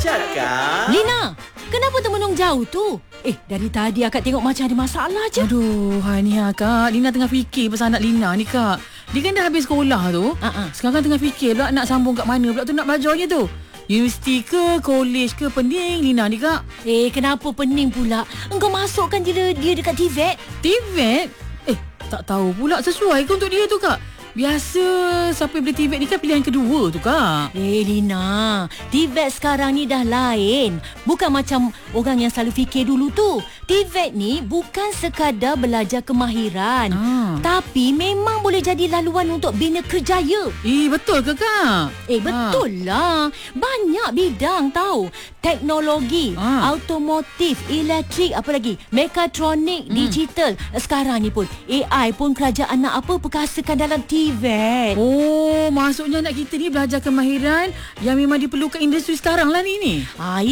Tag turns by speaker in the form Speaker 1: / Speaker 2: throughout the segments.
Speaker 1: Cakap.
Speaker 2: Lina, kenapa termenung jauh tu? Dari tadi akak tengok macam ada masalah je.
Speaker 3: Aduh, ni Kak. Lina tengah fikir pasal anak Lina ni, Kak. Dia kan dah habis sekolah tu. Sekarang tengah fikir pula nak sambung kat mana pula tu nak belajarnya tu. Universiti ke, kolej ke, pening Lina ni, Kak.
Speaker 2: Kenapa pening pula? Engkau masukkan dia dekat TVET?
Speaker 3: TVET? Tak tahu pula sesuai ke untuk dia tu, Kak. Biasa siapa beli TVET ni kan pilihan kedua tu, Kak.
Speaker 2: Lina, TVET sekarang ni dah lain. Bukan macam orang yang selalu fikir dulu tu. TVET ni bukan sekadar belajar kemahiran, tapi memang boleh jadi laluan untuk bina kerjaya.
Speaker 3: Betul ke, Kak?
Speaker 2: Betul lah. Banyak bidang tahu. Teknologi, automotif, elektrik, apa lagi? Mekatronik, digital. Sekarang ni pun AI pun kerajaan nak perkasakan dalam TVET.
Speaker 3: Maksudnya anak kita ni belajar kemahiran yang memang diperlukan industri sekarang lah ni.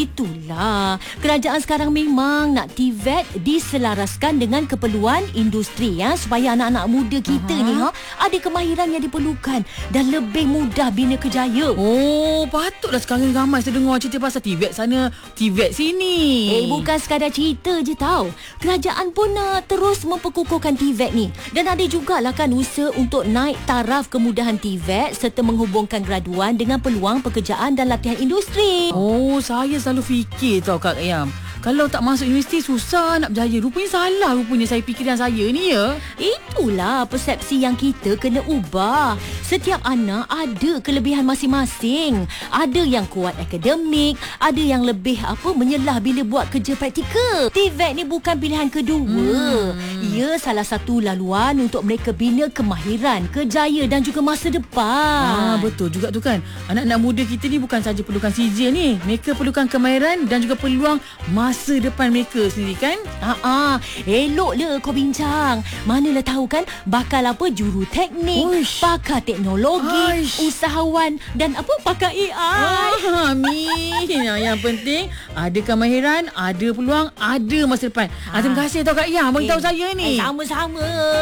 Speaker 2: Itulah. Kerajaan sekarang memang nak TVET diselaraskan dengan keperluan industri supaya anak-anak muda kita ni ada kemahiran yang diperlukan dan lebih mudah bina kerjaya.
Speaker 3: Patutlah sekarang ramai saya dengar cerita pasal TVET sana, TVET sini.
Speaker 2: Bukan sekadar cerita je tau. Kerajaan pun terus memperkukuhkan TVET ni. Dan ada jugalah kan usaha untuk naik taraf kemudahan TVET serta menghubungkan graduan dengan peluang pekerjaan dan latihan industri.
Speaker 3: Saya selalu fikir tau, Kak Ayam. Kalau tak masuk universiti susah nak berjaya. Rupanya salah saya fikiran saya ni ya.
Speaker 2: Itulah persepsi yang kita kena ubah. Setiap anak ada kelebihan masing-masing. Ada yang kuat akademik, ada yang lebih menyelah bila buat kerja praktikal. TVET ni bukan pilihan kedua. Ia salah satu laluan untuk mereka bina kemahiran, kerjaya dan juga masa depan.
Speaker 3: Betul juga tu kan. Anak-anak muda kita ni bukan saja perlukan CJ ni. Mereka perlukan kemahiran dan juga peluang masa depan mereka sendiri kan.
Speaker 2: Eloklah kau bincang. Manalah tahu kan bakal juru teknik, pakar teknologi, usahawan dan pakar AI.
Speaker 3: Amin. Yang penting ada kemahiran, ada peluang, ada masa depan. Terima kasih tau Kak Yang bagi tahu saya ni.
Speaker 2: Sama-sama.